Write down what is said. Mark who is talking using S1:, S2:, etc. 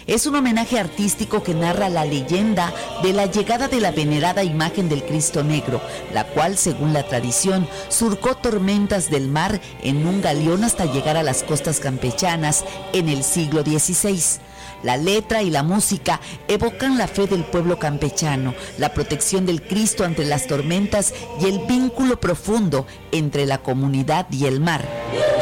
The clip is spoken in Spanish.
S1: Es un homenaje artístico que narra la leyenda de la llegada de la venerada imagen del Cristo Negro, la cual, según la tradición, surcó tormentas del mar en un galeón hasta llegar a las costas campechanas en el siglo XVI. La letra y la música evocan la fe del pueblo campechano, la protección del Cristo ante las tormentas y el vínculo profundo entre la comunidad y el mar.